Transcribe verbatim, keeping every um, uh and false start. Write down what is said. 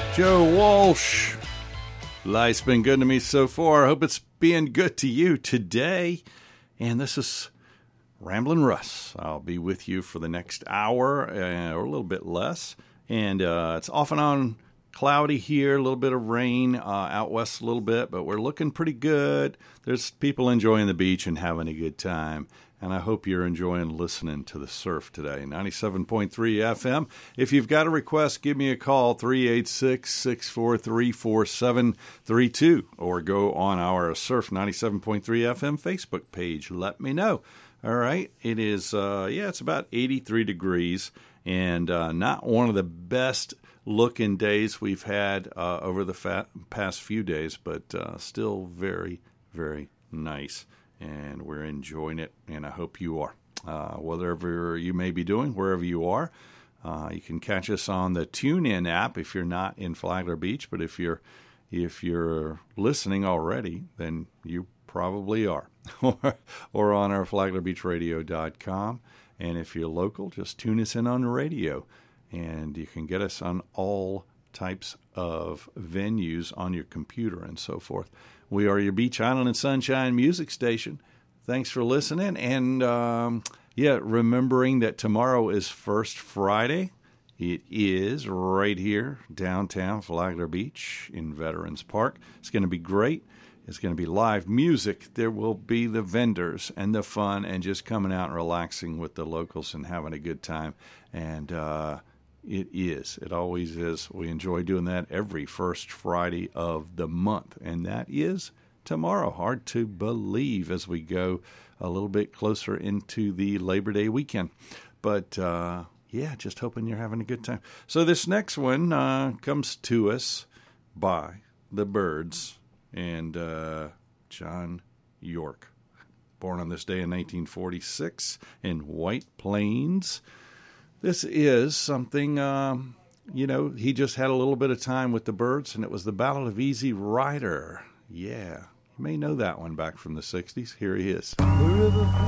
Joe Walsh. Life's been good to me so far. I hope it's being good to you today. And this is Ramblin' Russ. I'll be with you for the next hour uh, or a little bit less. And uh, it's off and on cloudy here, a little bit of rain uh, out west a little bit, but we're looking pretty good. There's people enjoying the beach and having a good time. And I hope you're enjoying listening to the surf today. ninety-seven point three F M. If you've got a request, give me a call, three eight six, six four three, four seven three two, or go on our Surf ninety-seven point three F M Facebook page. Let me know. All right. It is, uh, yeah, it's about eighty-three degrees, and uh, not one of the best looking days we've had uh, over the fa- past few days, but uh, still very, very nice. And we're enjoying it, and I hope you are. Uh, whatever you may be doing, wherever you are, uh, you can catch us on the TuneIn app if you're not in Flagler Beach. But if you're if you're listening already, then you probably are, or on our flagler beach radio dot com. And if you're local, just tune us in on the radio, and you can get us on all types of venues on your computer and so forth. We are your Beach Island and Sunshine music station. Thanks for listening. And, um, yeah, remembering that tomorrow is First Friday. It is right here, downtown Flagler Beach in Veterans Park. It's going to be great. It's going to be live music. There will be the vendors and the fun and just coming out and relaxing with the locals and having a good time. And, uh, It is. It always is. We enjoy doing that every first Friday of the month, and that is tomorrow. Hard to believe as we go a little bit closer into the Labor Day weekend. But, uh, yeah, just hoping you're having a good time. So this next one uh, comes to us by the Byrds and uh, John York. Born on this day in nineteen forty-six in White Plains. This is something, um, you know, he just had a little bit of time with the Byrds, and it was the Ballad of Easy Rider. Yeah, you may know that one back from the sixties. Here he is. The river